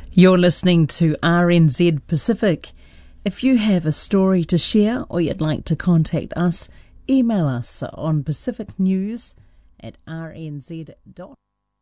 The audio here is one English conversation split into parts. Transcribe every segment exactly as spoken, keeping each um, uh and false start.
You're listening to R N Z Pacific. If you have a story to share or you'd like to contact us, email us on pacificnews at rnz dot com.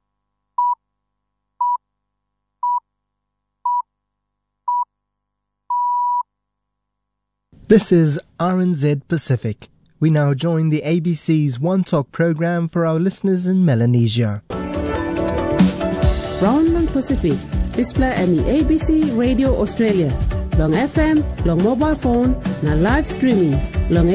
This is R N Z Pacific. We now join the A B C's One Talk program for our listeners in Melanesia. Round long Pacific, display any A B C Radio Australia, long F M, long mobile phone, na live streaming, long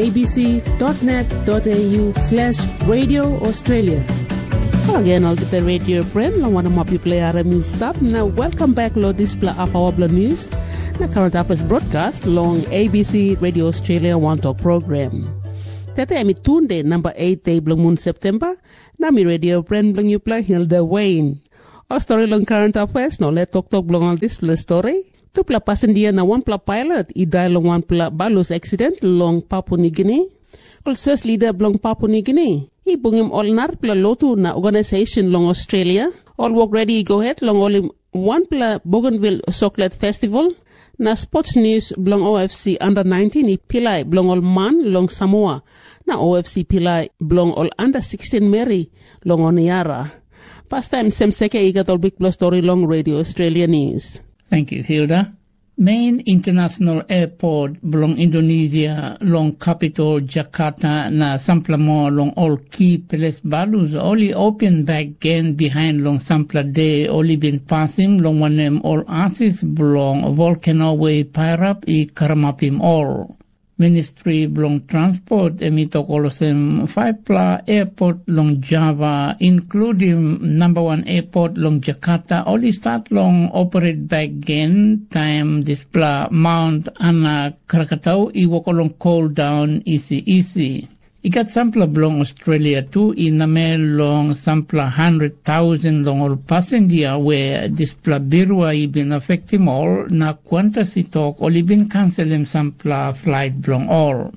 abc.net.au slash Radio Australia. Again, all the radio friend, long one of my people are a stop. Now, welcome back, Lord Display of our blood news. The current affairs broadcast long A B C Radio Australia One Talk program. Tete ami Tunde number eight day belong moon September. Nami radio friend belong you play Hilda Wayne. Our story long current affairs no let talk talk belong on this story. Two pla passenger na one pla pilot i die long one pla balus accident long Papua New Guinea. All search leader belong Papua New Guinea. I bungim all nar pla lotu na organization long Australia. All work ready go ahead long only one pla Bougainville Chocolate Festival. Na sports news belong O F C under nineteen i pilai belong all man long Samoa. Na O F C pilai belong all under sixteen Mary long Oniara. Past time Semseke igat all big plus story long Radio Australia news. Thank you, Hilda. Main international airport belong Indonesia long capital Jakarta na sampla mo long all key place balus only open back again behind long sampla day only been passing long one name all artists belong volcano way Pirap I Karamapim all. Ministry belong transport emito kolosem five pla airport long Java including number one airport long Jakarta only start long operate back again time this pla Mount Anak Krakatau I wako long cool down easy easy. Ikat sampla belong Australia too in namel long sampla hundred thousand long all passenger where this pla birwa I been affecting all na quantas itok only been canceling sampla flight belong all.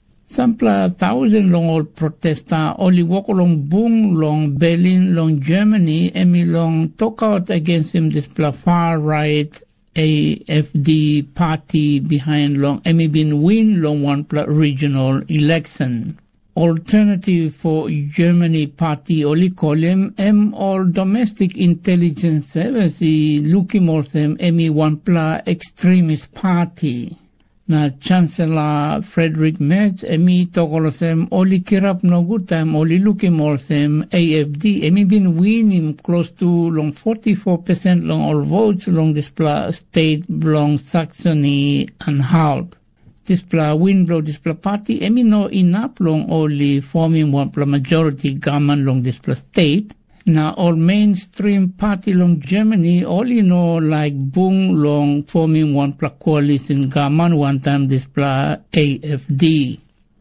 Sampla thousand long all protesta only walk along Bung long Berlin long Germany emi long talk out against him this pla far right A F D party behind long emi been win long one pla regional election. Alternative for Germany party only call him M all domestic intelligence service looking more them emi one pla extremist party. Na Chancellor Frederick Merz emi togolosem only kirap no good time only looking more them A F D emi been winning close to long forty-four percent long all votes long this pla state belong Saxony Anhalt. This pla win blow this pla party emi no enough long only forming one pla majority government long this pla state. Na all mainstream party long Germany only know like Bung long forming one pla coalition government one time this pla A F D.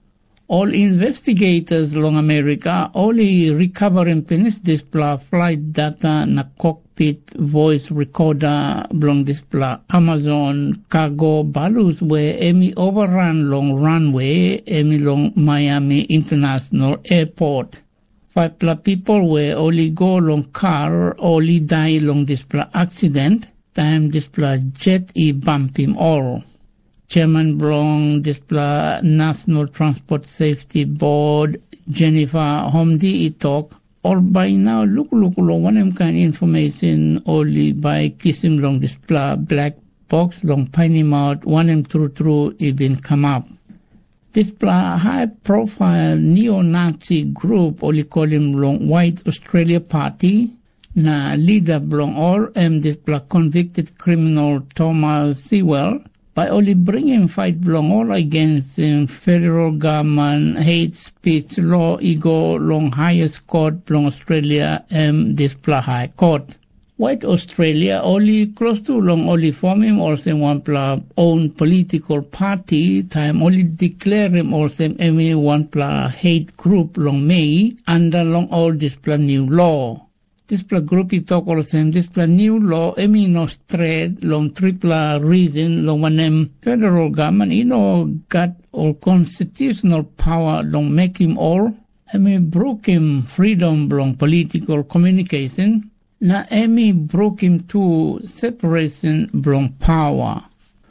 All investigators long America only recovering finish this pla flight data na cockpit voice recorder belong this pla Amazon cargo balus where emi overrun long runway emi long Miami International Airport. Five pla people where only go long car only die long this pla accident time this pla jet I bump him all. Chairman belong this pla National Transport Safety Board Jennifer Homdi I talk all by now look look long one kind information only by kissing long this pla black box long piney mouth one em true true even come up. This pla high profile neo-Nazi group only call him long White Australia Party na leader belong all em this pla convicted criminal Thomas Sewell by only bringing fight belong all against um, federal government hate speech law ego long highest court belong Australia and this pla high court. White Australia only close to long only forming also one pla own political party time only declare him also emi one pla hate group long May under long all this pla new law. This pla group it talk also this pla new law emi no straight long triple reason long one em federal government you know got all constitutional power long make him all emi broke him freedom long political communication. Na emi broke him to separation blong power.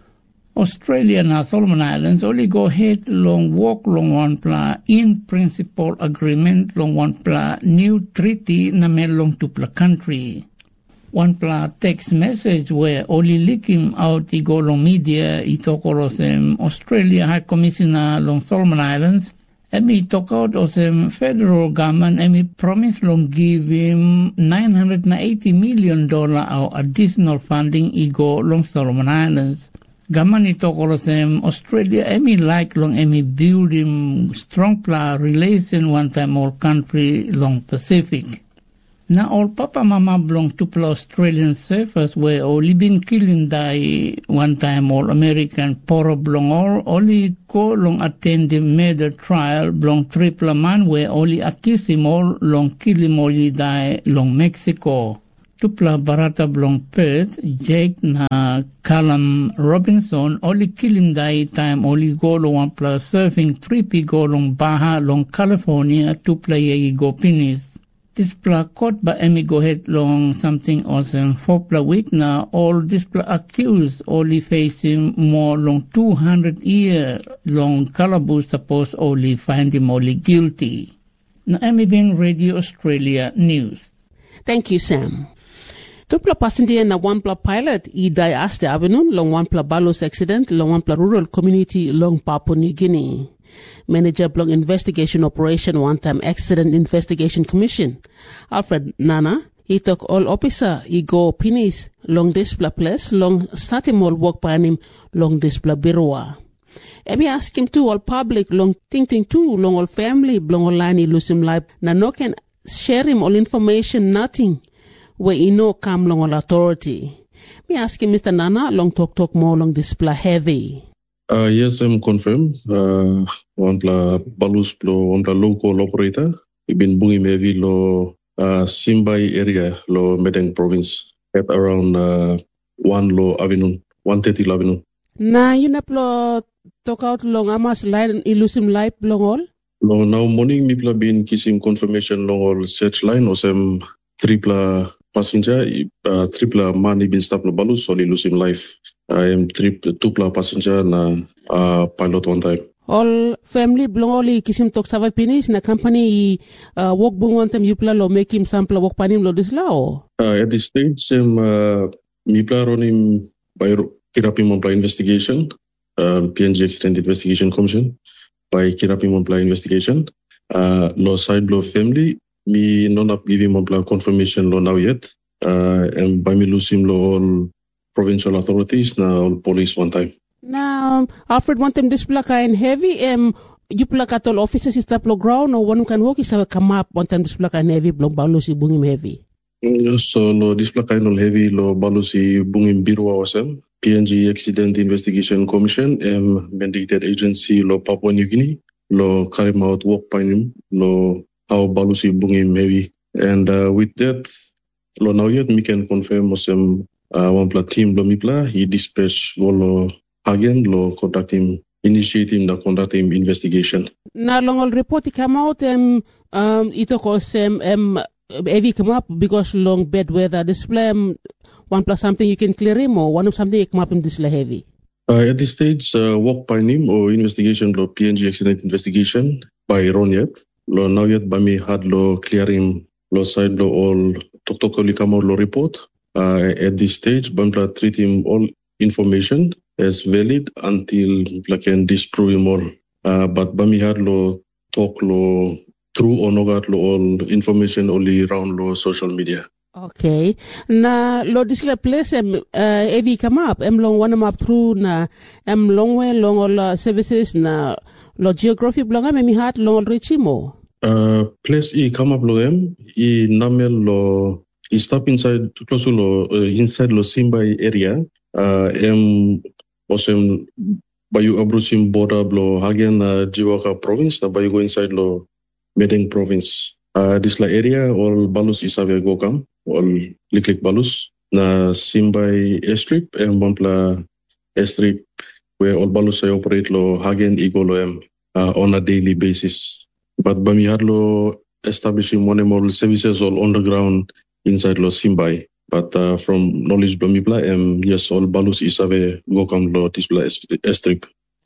Australia na Solomon Islands only go ahead long walk long one pla in principle agreement long one pla new treaty na melong to pla country. One pla text message where only leak him out the go long media itokorosem Australia High Commissioner long Solomon Islands. Emi talk out of the federal government, Emi promise long give him nine hundred eighty million dollars of additional funding ego long Solomon Islands. Government talk out of them Australia, Emi like long Emi build him strong pla relation one time all country long Pacific. Now all papa mama belong to pla Australian surfers where only been killing die one time all American poro belong all only go long attend the murder trial belong triple man where only accuse him all long kill him only die long Mexico. Tupla barata belong Perth, Jake na Callum Robinson only kill him die time only go long one plus surfing trip go long Baja long California to play go pinis. This pla caught by Emi go head long something awesome for pla week now all this pla accused only facing more long two hundred year long calaboose suppose only find him only guilty. Now Emi being Radio Australia News. Thank you, Sam. Tupla passenger na one pla pilot i die aste avenue long one pla balos accident long one pla rural community long Papua New Guinea. Manager Blong Investigation Operation One-Time Accident Investigation Commission, Alfred Nana, he took all officer, he go pinis long display place, long starting all work by him long display birua. Emi ask him to all public, long thinking too, long all family, long all line lose him life, na no can share him all information, nothing, where he no come long all authority. Me ask him, Mister Nana, long talk talk more long display heavy. Uh, yes, I'm confirmed. Uh, one pla balus plo one pla local operator. We've been bunging heavy lo uh, Simbai area lo Medang province at around uh, one lo avenue, one thirty avenue. Na yun na plo talk out long amas line ilusim life long all. Lo now morning mi pla been kissing confirmation long all search line o sem triple passenger uh, triple money been stop lo balus so ilusim life. I am trip two pla passenger na uh, pilot one time. All family belong only kisim tok sava pinis na company uh, work bung one time you pla lo make him sample work panim lo this lao. Uh, at this stage, um, uh, mi pla ronim by kirapim on pla investigation, uh, P N G Accident Investigation Commission by kirapim on pla investigation. Uh, lo side lo family mi non up giving on pla confirmation lo now yet. Uh, and by me losing lo all provincial authorities na all police one time. Now, Alfred want them this plaka and heavy um you plaka all officers is tap lo ground or one who can walk is a come up one time this plaka and heavy blong balusi bungim heavy. So lo this plaka and all heavy lo balusi bungim biru awesome. P N G Accident Investigation Commission um mandated agency lo Papua New Guinea lo carry out work panim lo how balusi bungim heavy and uh, with that lo now yet we can confirm awesome. Uh, one pla team lo mipla he dispatch go lo again lo conduct him initiate him the conduct him investigation. Na long all report he come out um um ito ko sem um heavy come up because long bad weather display um, one plus something you can clear him or one of something come up in display heavy. Uh, at this stage uh, work by him or investigation lo P N G accident investigation by Ron yet lo now yet by me had lo clear him lo side lo all tok tok li come out lo report. Uh, at this stage, Bambla treat him all information as valid until I can disprove him all. Uh, but Bami had lo talk lo true or not lo all information only around lo social media. Okay. Na lo display place em uh, evi come up em long one up through na em long way long all uh, services na lo geography blong em mi had long richimo. Uh, place e come up lo em e namel lo he stop inside close to lo uh, inside lo Simbai area. Uh, em osem bayu abrusim border lo hagen uh, Jiwaka province na bayu go inside lo Medang province. Uh, this la area all balus isavia go kam all liklik balus na Simbai airstrip em bampla airstrip where all balus I operate lo hagen ego lo em uh, on a daily basis. But bami had lo establishing one more services all underground inside lo Simbai. But uh, from knowledge blomibla, um, yes, all balus isave gokam lo disbla estrip.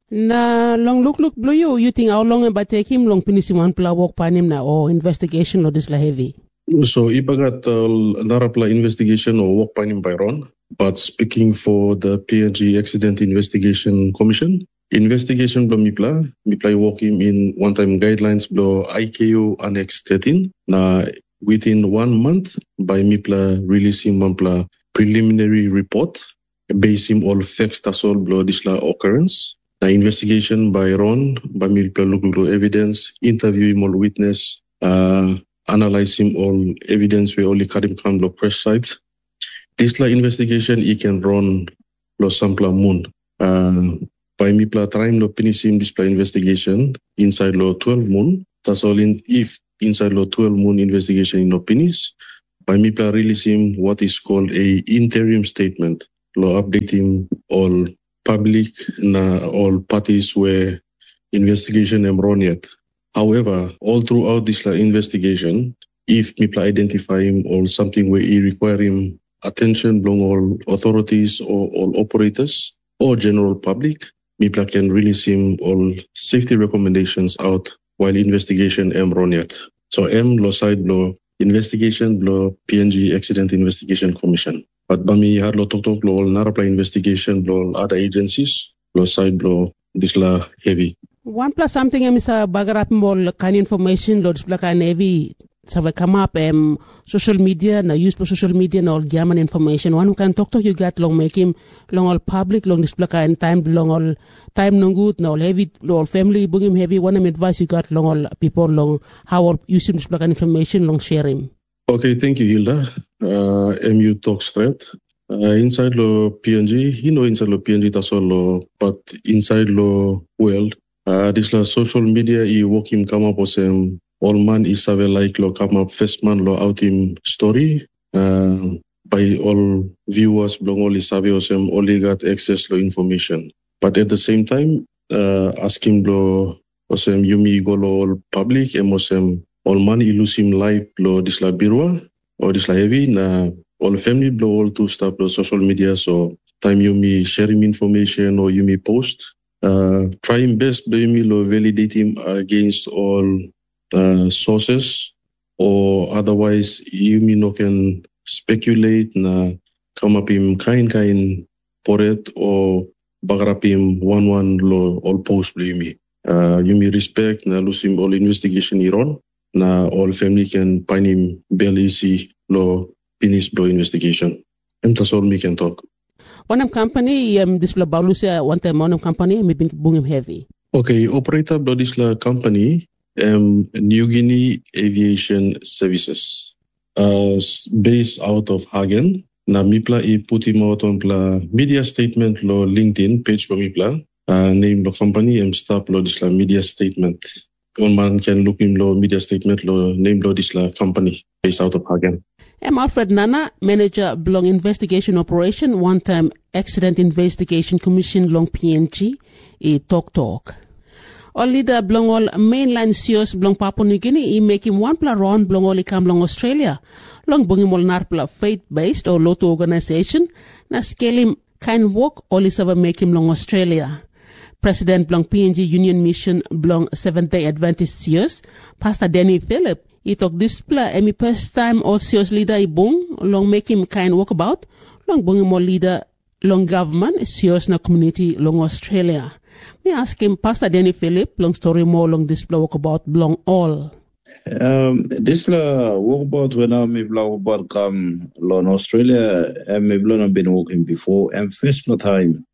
Na long look look blue you, you think how long about take him long pinisiman pla walk panim na or investigation lo disla heavy? So ipagat uh, narapla investigation or work panim by Ron, but speaking for the P N G Accident Investigation Commission, investigation blo mipla, mipla work him in one-time guidelines blo I K U Annex thirteen. Na within one month by mipla releasing mampla preliminary report, based him all facts tasol blo disla occurrence. Na investigation by Ron, by mipla look evidence, interview him all witness, uh, analyze him all evidence we only karim kam lo press sites. This la investigation he can run lo sampla moon. Uh, by me pla trying lo finish him this pla investigation inside lo twelve moon. That's all in if inside lo twelve moon investigation in no finish. By me pla release him what is called a interim statement. Lo update him all public na all parties where investigation am run yet. However, all throughout this like, investigation, if people identify him or something where he require him attention from all authorities or all operators or general public, people can release him all safety recommendations out while investigation am run yet. So M law side law investigation law P N G Accident Investigation Commission. But Bami had law talk talk law narapla investigation law other agencies law side law this law heavy. One plus something em sa bagarat mol kind information lo display ka heavy sa come up um, social media na use for social media na all German information one can talk to you got long make him long all public long display ka and time long all time no good na all heavy all family bring him heavy one advice you got long all people long how all use him display ka information long share him. Okay, thank you Hilda. Uh, M U talk straight. Uh, inside lo P N G, you know inside lo P N G that's all lo, but inside lo world. Uh, this la social media I work him come up with some all man is have like lo come up first man lo out him story uh, by all viewers belong all is have some only got access lo information. But at the same time, uh, ask him lo osem yumi go lo all public and osem all man I lose him live lo this la birwa or this la heavy na all family blow all to stuff lo social media so time yumi share him information or yumi post. Uh, try him best, blame me, or validate him against all uh, sources, or otherwise you may not can speculate na come up him kind kind poret or bagrap him one one lo all post blame me. Uh, you may respect na lose him all investigation iron na all family can find him bail easy lo finish lo investigation. And that's all me can talk. One company, um, this la balusa one time one company, maybe boom him heavy. Okay, operator of this la company, um, New Guinea Aviation Services, uh, based out of Hagen. Na mipla I put him out on pla media statement lo LinkedIn page for mipla. Uh, name the company and stop lo this la media statement. One man can look him lo media statement lo name lo this la company based out of Hagen. I'm Alfred Nana, Manager, Blong Investigation Operation, one-time Accident Investigation Commission, Long P N G, a Talk Talk. All leader Blong all mainland C E Os Blong Papua New Guinea, I make him one pla round Blong all come Blong Australia. Long bung him all narpla faith-based or Lotto organization, na scale him kind work, all is ever make him Long Australia. President Blong P N G Union Mission Blong Seventh-day Adventist C E Os, Pastor Danny Philip, he talk display emi first time all C E Os leader I bung long make him kind walkabout long bung him all leader long government C E Os na community long Australia. Me ask him Pastor Danny Philip long story more long display walkabout long all. Um, this la walkabout when I me walkabout come long Australia and me not been walking before and first time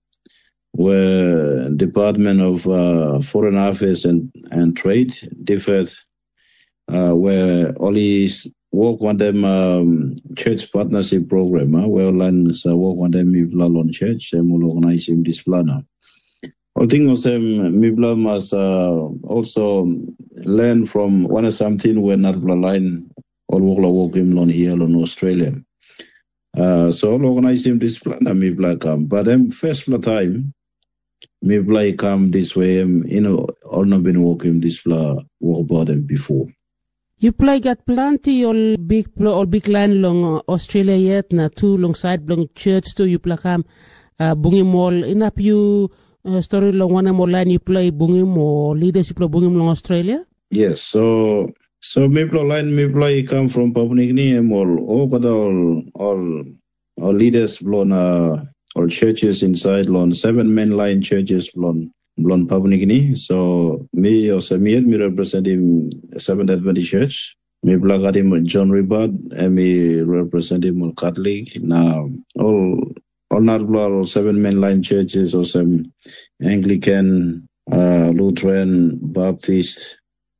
where Department of uh, Foreign Affairs and, and Trade differed. Uh, where only work on them um, church partnership program, uh, where learn so work on them Mibla on church and will organize him this planner. I think also Mibla must uh, also learn from one of something when not line or work work him on here in Australia. Uh, so I'll organize him this planner Mibla come, but then first time Mibla come this way, um, you know, all not been working this plan work about them before. You play got plenty or big or big line long uh, Australia yet na two long side long church to you play kam uh, bungi mall in up you uh, story long one more line you play bungi or leadership play bungi long Australia. Yes, so so me play line me play come from Papua New Guinea and all all all all, all leaders blown uh all churches inside long seven main line churches blown. Blon Papua New Guinea. So me also me me represent him Seventh Adventist Church. Me black him John Ribad and me represent him Catholic. Now all all not all seven mainline churches or some Anglican, uh, Lutheran, Baptist,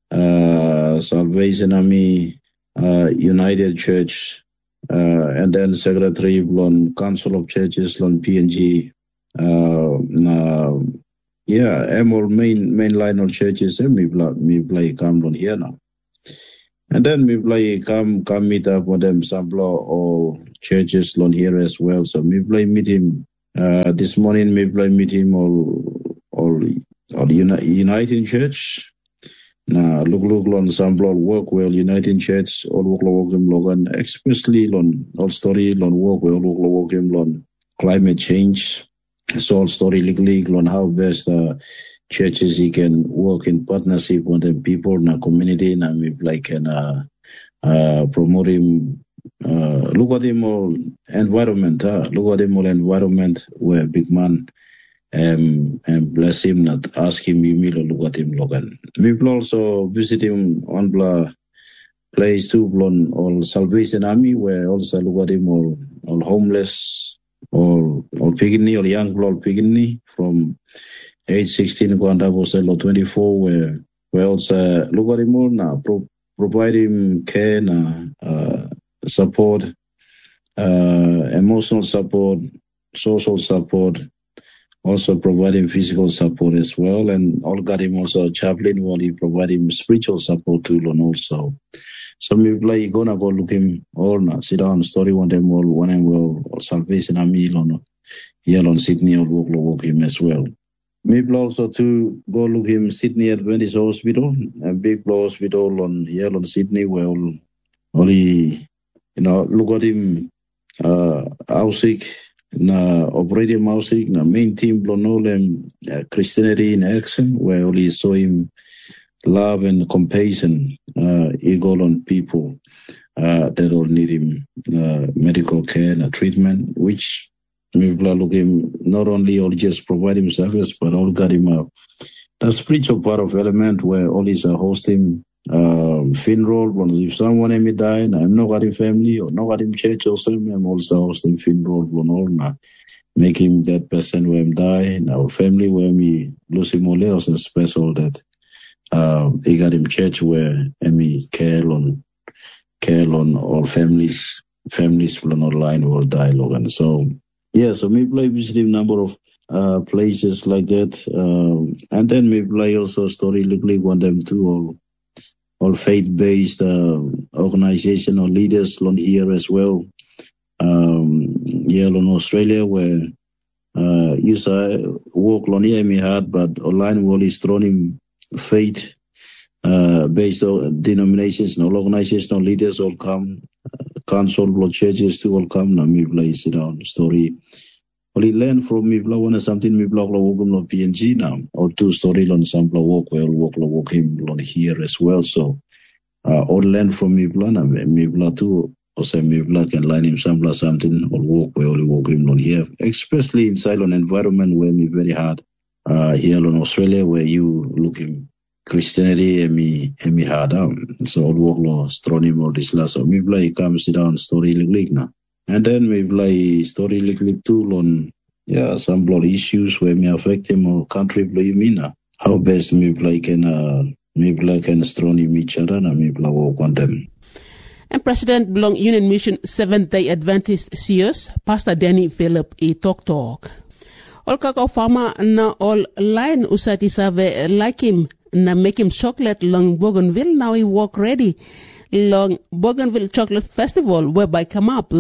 uh, Salvation Army, uh, United Church, uh, and then Secretary Blon Council of Churches Blon P N G. Uh, now, Yeah, I'm all main main line of churches. And me play me play come on here now, and then me play come come meet up with them some all churches on here as well. So me play meet him. Uh, this morning me play meet him all all all uni- United Church. Now look look on some work well United Church all work work him Logan especially on all story on work well work work him on climate change. So all story legally on how best uh, churches he can work in partnership with the people in the community and maybe like can uh, uh, promote him. Uh, look at him all environment. Uh, look at him all environment where big man um, and bless him, not ask him. You mean look at him, Logan. People also visit him on the place too, on all Salvation Army where also look at him all all homeless. Or or Pigini or young blood Pigini from age sixteen going up to twenty-four where where also look at him now pro, provide him care na, uh, support, uh, emotional support, social support, also provide him physical support as well, and all got him also a chaplain while he provide him spiritual support too and also. Some people like gonna go look him all now, sit down story one them all one and well or Salvation Army on here on Sydney or walk walk him as well. Maybe also to go look him Sydney Adventist Hospital, a big hospital on here on Sydney where all only you know look at him uh housing na operating housing na main team blown all them uh, Christianity in action where only saw him love and compassion, uh, eagle on people uh, that all need him uh, medical care and treatment, which people are looking not only all just provide him service, but all got him a, a spiritual part of element where all is a hosting uh, funeral. If someone may die, and I'm not got him family or not got him church or something, I'm also hosting funeral on all now. Make him that person where him die, and our family where me lose him all else and special that. Uh, he got him church where Emmy care on care on all families families from online or dialogue and so yeah so me play visit him number of uh places like that um, and then me play also story legally one them too all all faith based uh, organization or leaders on here as well um yeah in Australia where uh you say work on here me hard but online will is thrown him faith uh, based on denominations and organizational leaders all come, uh, council blood churches to all come. Now me play sit down story. Only learn from me blow one something me block lo P N G now or two story on some blow walk well walk lo walk him on here as well. So uh, all learn from me blow na me blow too or say me blow can line him some blow something or walk well walk him on here, especially inside an environment where me very hard. Uh, here in Australia, where you looking Christianity and me and me hard out, so all work law strong all this last. So me play come sit down story league now, and then me play story league tool on yeah some blood issues where me affect him or country play me now. How best me play can uh me play can strong each other and me play work on them. And President Blong Union Mission Seventh Day Adventist C S Pastor Danny Philip e talk talk. All kakao farmer na all line usati save like him na make him chocolate long Bougainville. Now he walk ready long Bougainville Chocolate Festival whereby come up long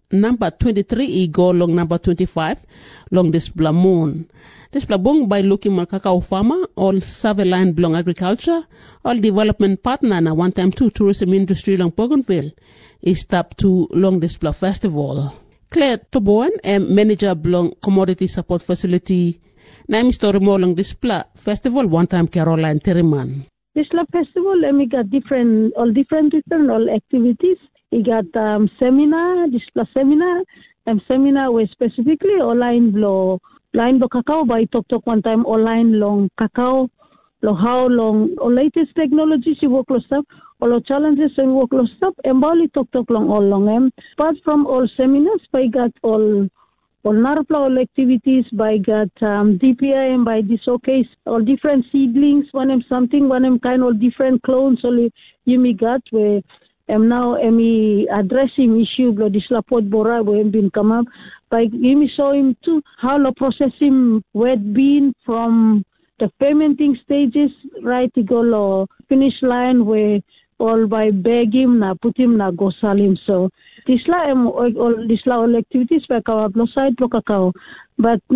number twenty-three i go long number twenty-five long this moon. This blabong by looking mal cacao farmer, all survey belong agriculture, all development partner na one time two tourism industry long Bougainville is stop to long this festival. Claire Toboan, um, manager belong commodity support facility. Na mi story mo long this festival one time Caroline Terriman. This festival, um, we got different, all different different all activities. We got um, seminar, this seminar, and um, seminar where specifically online blow. Line do cacao by talk talk one time online long cacao, long how long or latest technologies you work close up, all the challenges and work close up, and bali talk talk long all long em. Apart from all seminars, by got all all narpla all activities, by got um, D P I and by this showcase all different seedlings, one em something, one em kind all different clones, all you me got where. I'm now I'm addressing issue blow this lapot bora where been come up by me show him too how to process him wet bean from the fermenting stages right to go lo finish line where all by bag him na put him na go sell him. So this la all this la all activities by cacao side for cacao but